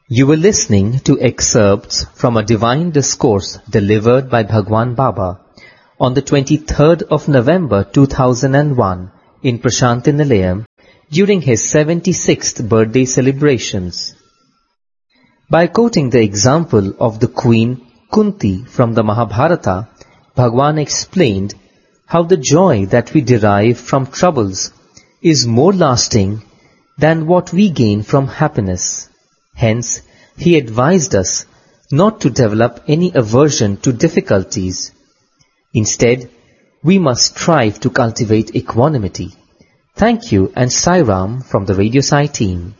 You were listening to excerpts from a divine discourse delivered by Bhagwan Baba on the 23rd of November 2001 in Prasanthi Nilayam during his 76th birthday celebrations. By quoting the example of the Queen Kunti from the Mahabharata, Bhagwan explained how the joy that we derive from troubles is more lasting than what we gain from happiness. Hence, he advised us not to develop any aversion to difficulties. Instead, we must strive to cultivate equanimity. Thank you and Sai Ram from the Radio Sai team.